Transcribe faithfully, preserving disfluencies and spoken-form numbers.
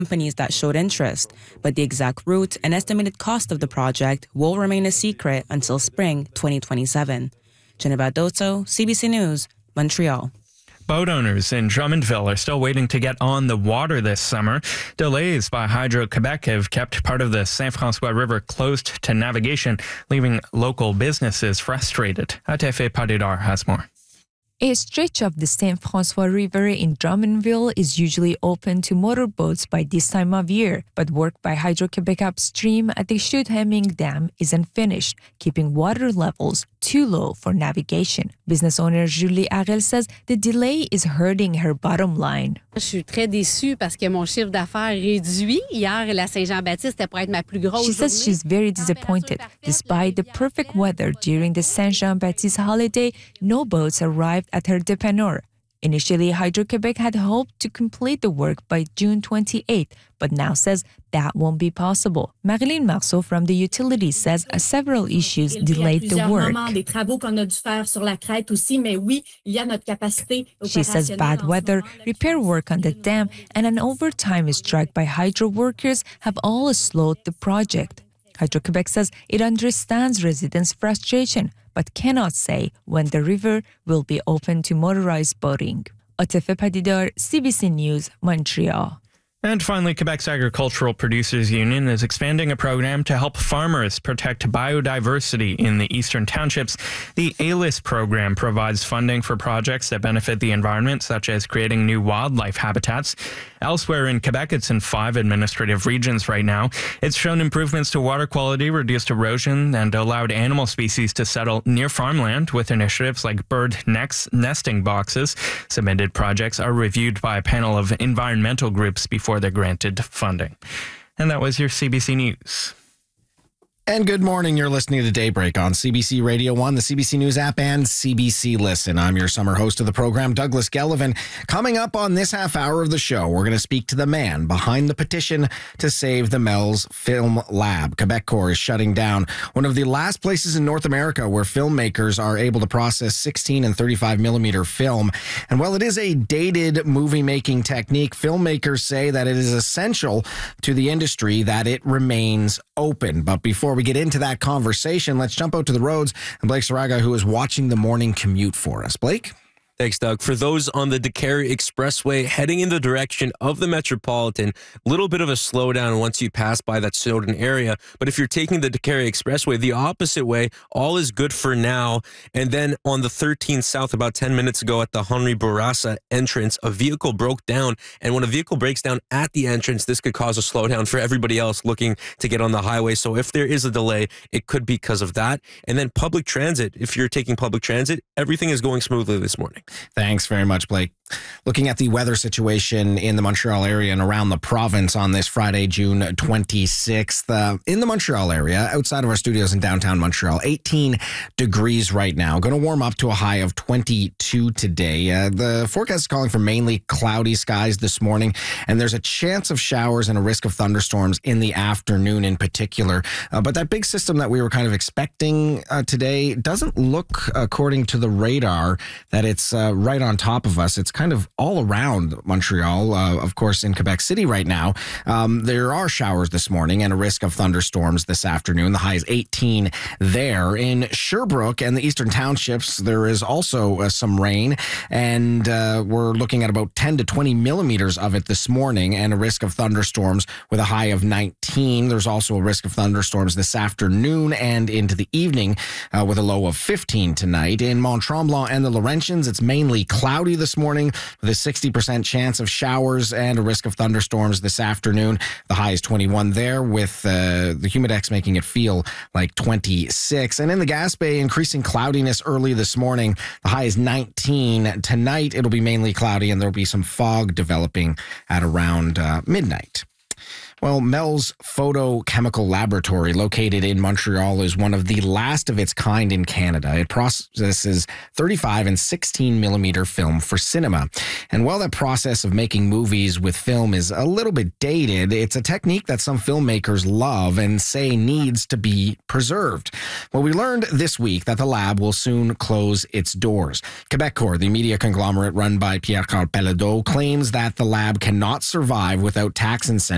companies that showed interest, but the exact route and estimated cost of the project will remain a secret until spring twenty twenty-seven. Jennifer Dotso, C B C News, Montreal. Boat owners in Drummondville are still waiting to get on the water this summer. Delays by Hydro-Quebec have kept part of the Saint François River closed to navigation, leaving local businesses frustrated. Atefe Padidar has more. A stretch of the Saint François River in Drummondville is usually open to motorboats by this time of year, but work by Hydro-Quebec upstream at the Chute-Hemming Dam isn't finished, keeping water levels too low for navigation. Business owner Julie Harel says the delay is hurting her bottom line. Je suis très déçue parce que mon chiffre d'affaires réduit. Hier, la Saint-Jean-Baptiste était pour être ma plus grosse She says she's very disappointed. Despite the perfect weather during the Saint-Jean-Baptiste holiday, no boats arrived at her dépanneur. Initially, Hydro-Quebec had hoped to complete the work by June twenty-eighth, but now says that won't be possible. Marilyn Marceau from the utilities says uh, several issues delayed the work. She says bad weather, repair work on the dam, and an overtime strike by hydro workers have all slowed the project. Hydro-Quebec says it understands residents' frustration, but cannot say when the river will be open to motorized boating. Atefe Padidar, C B C News, Montreal. And finally, Quebec's Agricultural Producers Union is expanding a program to help farmers protect biodiversity in the eastern townships. The A L I S program provides funding for projects that benefit the environment, such as creating new wildlife habitats. Elsewhere in Quebec, it's in five administrative regions right now. It's shown improvements to water quality, reduced erosion, and allowed animal species to settle near farmland with initiatives like bird next nesting boxes. Submitted projects are reviewed by a panel of environmental groups before they're granted funding. And that was your C B C News. And good morning. You're listening to Daybreak on C B C Radio one, the C B C News app, and C B C Listen. I'm your summer host of the program, Douglas Gellivan. Coming up on this half hour of the show, we're going to speak to the man behind the petition to save the Mel's Film Lab. Quebecor is shutting down one of the last places in North America where filmmakers are able to process sixteen and thirty-five millimeter film. And while it is a dated movie-making technique, filmmakers say that it is essential to the industry that it remains open. But before we get into that conversation, let's jump out to the roads and Blake Saraga, who is watching the morning commute for us. Blake? Thanks, Doug. For those on the DeCarry Expressway heading in the direction of the Metropolitan, a little bit of a slowdown once you pass by that Snowden area. But if you're taking the DeCarry Expressway the opposite way, all is good for now. And then on the thirteen South, about ten minutes ago at the Henri Bourassa entrance, a vehicle broke down. And when a vehicle breaks down at the entrance, this could cause a slowdown for everybody else looking to get on the highway. So if there is a delay, it could be because of that. And then public transit, if you're taking public transit, everything is going smoothly this morning. Thanks very much, Blake. Looking at the weather situation in the Montreal area and around the province on this Friday, June twenty-sixth. Uh, in the Montreal area, outside of our studios in downtown Montreal, eighteen degrees right now. Going to warm up to a high of twenty-two today. Uh, the forecast is calling for mainly cloudy skies this morning, and there's a chance of showers and a risk of thunderstorms in the afternoon in particular. Uh, but that big system that we were kind of expecting uh, today doesn't look, according to the radar, that it's uh, right on top of us. It's kind of all around Montreal, uh, of course, in Quebec City right now. Um, there are showers this morning and a risk of thunderstorms this afternoon. The high is eighteen there. In Sherbrooke and the eastern townships, there is also uh, some rain, and uh, we're looking at about ten to twenty millimeters of it this morning and a risk of thunderstorms with a high of nineteen. There's also a risk of thunderstorms this afternoon and into the evening uh, with a low of fifteen tonight. In Mont-Tremblant and the Laurentians, it's mainly cloudy this morning with a sixty percent chance of showers and a risk of thunderstorms this afternoon. The high is twenty-one there, with uh, the Humidex making it feel like twenty-six. And in the Gaspé, increasing cloudiness early this morning. The high is nineteen. Tonight, it'll be mainly cloudy, and there'll be some fog developing at around uh, midnight. Well, Mel's Photochemical Laboratory, located in Montreal, is one of the last of its kind in Canada. It processes thirty-five and sixteen millimeter film for cinema. And while that process of making movies with film is a little bit dated, it's a technique that some filmmakers love and say needs to be preserved. Well, we learned this week that the lab will soon close its doors. Quebecor, the media conglomerate run by Pierre-Carl Pelado, claims that the lab cannot survive without tax incentives